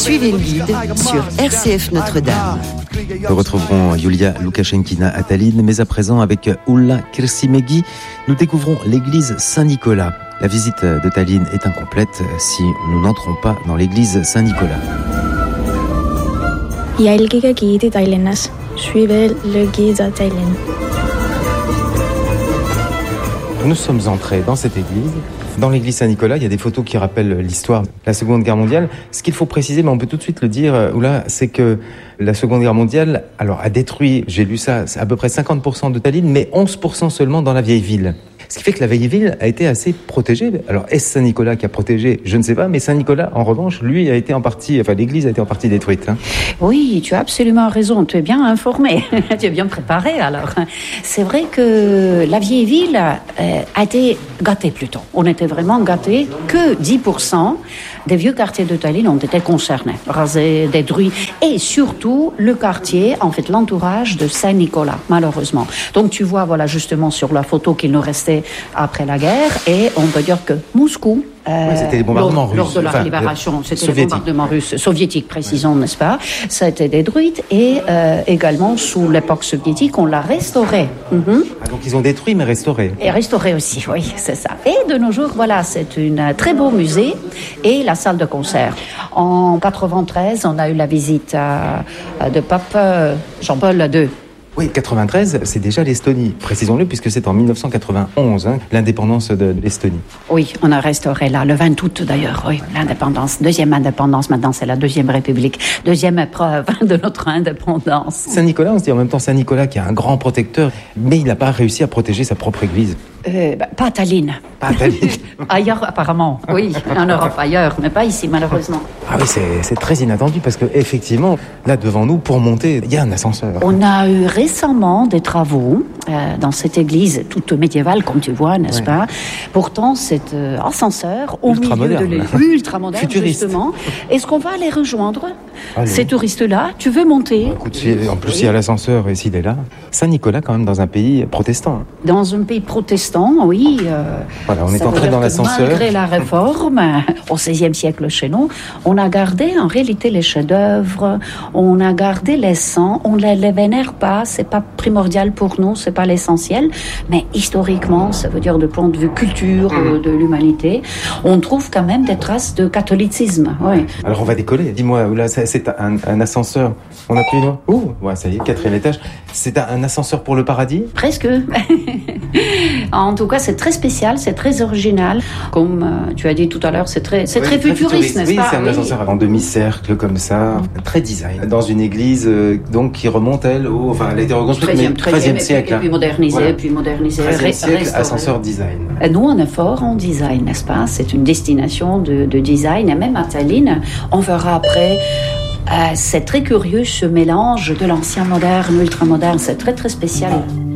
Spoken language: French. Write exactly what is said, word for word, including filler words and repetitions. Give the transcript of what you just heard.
Suivez le guide sur R C F Notre-Dame. Nous retrouverons Yulia Loukachenkina à Tallinn, mais à présent avec Ulla Kirsimägi, nous découvrons l'église Saint-Nicolas. La visite de Tallinn est incomplète si nous n'entrons pas dans l'église Saint-Nicolas. Jälgige giidi Tallinnas. Suivez le guide à Tallinn. Nous sommes entrés dans cette église. Dans l'église Saint-Nicolas, il y a des photos qui rappellent l'histoire de la Seconde Guerre mondiale. Ce qu'il faut préciser, mais on peut tout de suite le dire, Oula, c'est que la Seconde Guerre mondiale, alors, a détruit, j'ai lu ça, à peu près cinquante pour cent de Tallinn, mais onze pour cent seulement dans la vieille ville. Ce qui fait que la vieille ville a été assez protégée. Alors, est-ce Saint-Nicolas qui a protégé? Je ne sais pas, mais Saint-Nicolas, en revanche, lui, a été en partie, enfin, l'église a été en partie détruite. Hein. Oui, tu as absolument raison. Tu es bien informé. Tu es bien préparé, alors. C'est vrai que la vieille ville euh, a été gâtée, plutôt. On était vraiment gâtés. Que dix pour cent des vieux quartiers de Tallinn ont été concernés, rasés, détruits. Et surtout, le quartier, en fait, l'entourage de Saint-Nicolas, malheureusement. Donc, tu vois, voilà, justement, sur la photo qu'il nous restait après la guerre. Et on peut dire que Moscou, Euh, oui, c'était les bombardements lors, russes. lors de la enfin, libération, c'était les bombardements russes, soviétiques, précisons, ouais. N'est-ce pas? Ça a été détruit et euh, également sous l'époque soviétique, on l'a restauré. Mm-hmm. Ah, donc ils ont détruit mais restauré. Et restauré aussi, oui, c'est ça. Et de nos jours, voilà, c'est un très beau musée et la salle de concert. En quatre-vingt-treize, on a eu la visite à, à de pape Jean-Paul deux. Oui, quatre-vingt-treize, c'est déjà l'Estonie, précisons-le, puisque c'est en dix-neuf cent quatre-vingt-onze, hein, l'indépendance de, de l'Estonie. Oui, on a restauré là, le vingt août d'ailleurs, oui, l'indépendance, deuxième indépendance, maintenant c'est la deuxième république, deuxième épreuve de notre indépendance. Saint-Nicolas, on se dit en même temps Saint-Nicolas qui est un grand protecteur, mais il n'a pas réussi à protéger sa propre église. Euh, bah, pas à Tallinn. Pas à Tallinn. Ailleurs, apparemment, oui, en Europe ailleurs, mais pas ici, malheureusement. Ah oui, c'est, c'est très inattendu, parce qu'effectivement, là devant nous, pour monter, il y a un ascenseur. On a eu récemment des travaux euh, dans cette église toute médiévale, comme tu vois, n'est-ce ouais. pas? Pourtant, cet euh, ascenseur au ultra milieu moderne. de l'église, ultra moderne, futuriste. Justement. Est-ce qu'on va les rejoindre? Allez. Ces touristes-là, tu veux monter? Bah, écoute, en plus, il y a l'ascenseur et s'il est là. Saint-Nicolas, quand même, dans un pays protestant. Dans un pays protestant, oui. Euh, voilà, on est entré dans l'ascenseur. Malgré la réforme, au seizième siècle chez nous, on a gardé en réalité les chefs-d'œuvre, on a gardé les saints, on ne les, les vénère pas, c'est pas primordial pour nous, c'est pas l'essentiel, mais historiquement, ça veut dire de point de vue culture, mmh. de l'humanité, on trouve quand même des traces de catholicisme. Oui. Alors on va décoller, dis-moi, là c'est, c'est un, un ascenseur, on a plus loin. Oh, ouais, ça y est, quatrième étage. C'est un, un ascenseur pour le paradis? Presque. En tout cas, c'est très spécial, c'est très original. Comme euh, tu as dit tout à l'heure, c'est très, c'est oui, très, très futuriste, futuriste, n'est-ce oui, pas? C'est un oui, c'est un ascenseur en demi-cercle comme ça, mmh. très design. Dans une église euh, donc qui remonte elle au, enfin elle a été reconstruite mais treizième siècle. Et puis modernisé, voilà. puis modernisé. treizième siècle, ascenseur design. Et nous, on est fort en design, n'est-ce pas? C'est une destination de, de design, et même à Tallinn, on verra après. Euh, c'est très curieux ce mélange de l'ancien moderne, ultra moderne, c'est très très spécial.